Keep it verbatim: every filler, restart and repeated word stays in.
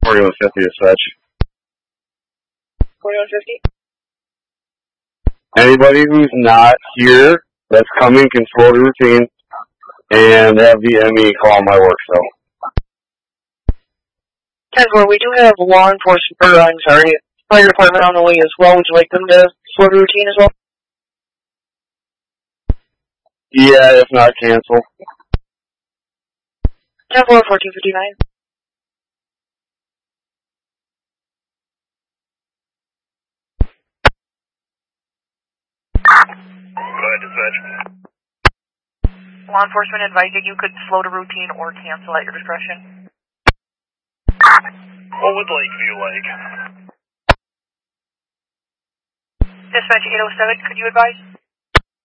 forty-one fifty dispatch. forty-one fifty? Anybody who's not here that's coming can slow the routine and have the M E call my work cell. ten four, we do have law enforcement, or I'm sorry, fire department on the way as well. Would you like them to slow the routine as well? Yeah, if not, cancel. ten four, fourteen fifty-nine. Go ahead, dispatch. Law enforcement advising you could slow the routine or cancel at your discretion. What would Lakeview like? Dispatch eight oh seven, could you advise?